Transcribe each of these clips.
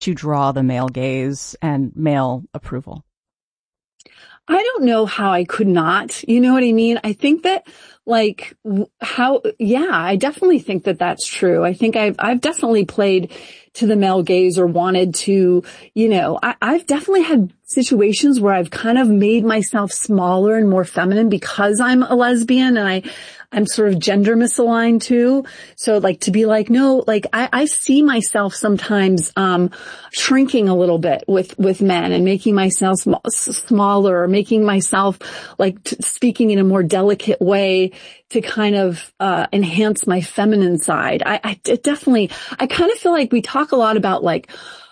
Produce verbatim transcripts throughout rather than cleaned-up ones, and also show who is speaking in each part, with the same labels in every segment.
Speaker 1: you draw the male gaze and male approval?
Speaker 2: I don't know how I could not. You know what I mean? I think that like how, yeah, I definitely think that that's true. I think I've, I've definitely played to the male gaze or wanted to, you know, I, I've definitely had situations where I've kind of made myself smaller and more feminine because I'm a lesbian and I, I'm sort of gender misaligned too. So like to be like, no, like I, I see myself sometimes, um, shrinking a little bit with, with men and making myself sm- smaller or making myself like t- speaking in a more delicate way to kind of, uh, enhance my feminine side. I, I it definitely, I kind of feel like we talk a lot about like,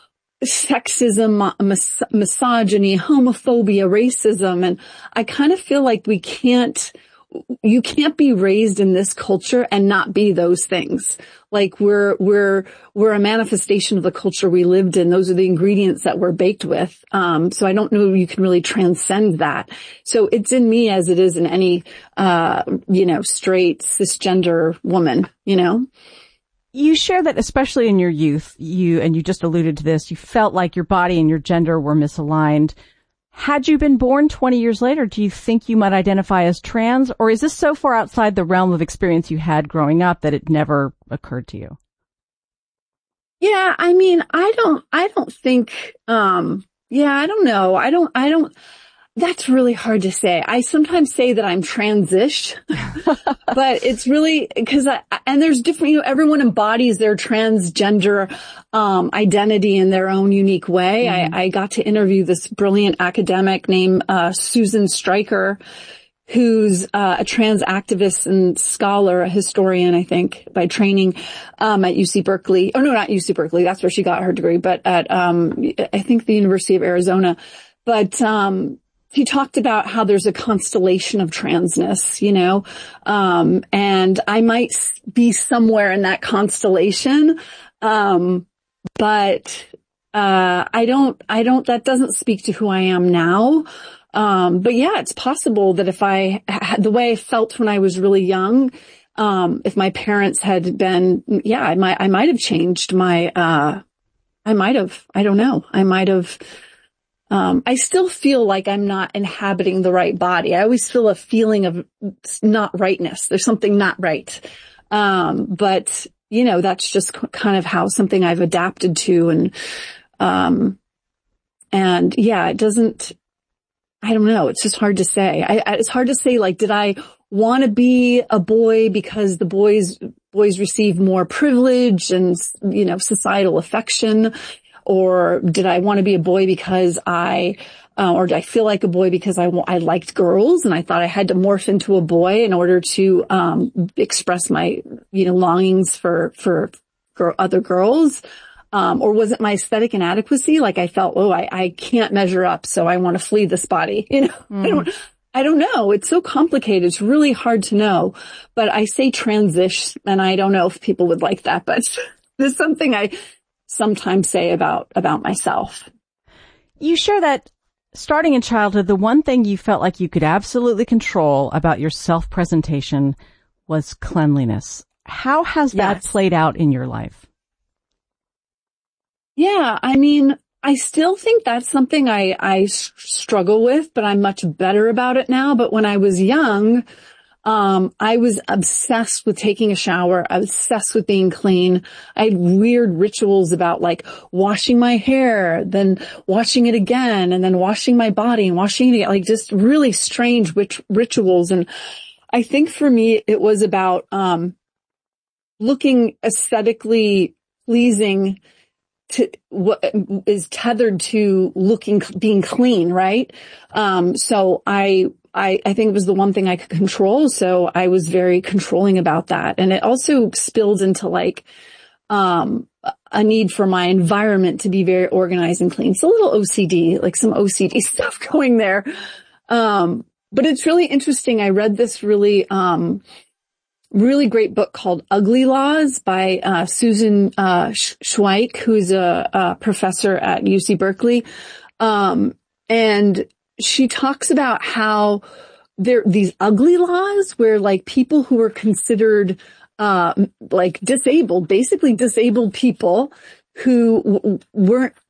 Speaker 2: sexism, mis- misogyny, homophobia, racism. And I kind of feel like we can't, you can't be raised in this culture and not be those things. Like we're, we're, we're a manifestation of the culture we lived in. Those are the ingredients that we're baked with. Um, so I don't know you can really transcend that. So it's in me as it is in any, uh, you know, straight cisgender woman, you know?
Speaker 1: You share that especially in your youth, you, and you just alluded to this, you felt like your body and your gender were misaligned. Had you been born twenty years later, do you think you might identify as trans? Or is this so far outside the realm of experience you had growing up that it never occurred to you?
Speaker 2: Yeah, I mean, I don't, I don't think, um, yeah, I don't know. I don't, I don't, that's really hard to say. I sometimes say that I'm transish, but it's really because I, and there's different, you know, everyone embodies their transgender, um, identity in their own unique way. Mm-hmm. I, I got to interview this brilliant academic named, uh, Susan Stryker, who's, uh, a trans activist and scholar, a historian, I think, by training, um, at U C Berkeley. Oh, no, not U C Berkeley. That's where she got her degree, but at, um, I think the University of Arizona. But, um, he talked about how there's a constellation of transness, you know, um, and I might be somewhere in that constellation. Um, but, uh, I don't, I don't, that doesn't speak to who I am now. Um, but yeah, it's possible that if I had the way I felt when I was really young, um, if my parents had been, yeah, I might, I might have changed my, uh, I might have, I don't know, I might have, Um, I still feel like I'm not inhabiting the right body. I always feel a feeling of not rightness. There's something not right. Um, but you know, that's just kind of how something I've adapted to. And, um, and yeah, it doesn't, I don't know. It's just hard to say. I, I, it's hard to say, like, did I want to be a boy because the boys, boys receive more privilege and, you know, societal affection? Or did I want to be a boy because I, uh, or did I feel like a boy because I, I liked girls and I thought I had to morph into a boy in order to, um, express my, you know, longings for, for, for other girls? Um, or was it my aesthetic inadequacy? Like I felt, oh, I, I can't measure up, so I want to flee this body. You know, mm. I don't, I don't know. It's so complicated. It's really hard to know, but I say transish and I don't know if people would like that, but there's something I sometimes say about, about myself.
Speaker 1: You share that starting in childhood, the one thing you felt like you could absolutely control about your self-presentation was cleanliness. How has that yes. played out in your life?
Speaker 2: Yeah, I mean, I still think that's something I, I struggle with, but I'm much better about it now. But when I was young, Um, I was obsessed with taking a shower. I was obsessed with being clean. I had weird rituals about like washing my hair, then washing it again, and then washing my body and washing it again, like just really strange rit- rituals. And I think for me, it was about, um, looking aesthetically pleasing to what is tethered to looking, being clean, right? Um, so I, I, I think it was the one thing I could control. So I was very controlling about that. And it also spilled into like, um, a need for my environment to be very organized and clean. It's a little O C D, like some O C D stuff going there. Um, but it's really interesting. I read this really, um, really great book called Ugly Laws by, uh, Susan, uh, Schweik, who's a, a professor at U C Berkeley. Um, and she talks about how there, these ugly laws where like people who are considered, uh, like disabled, basically disabled people who w- weren't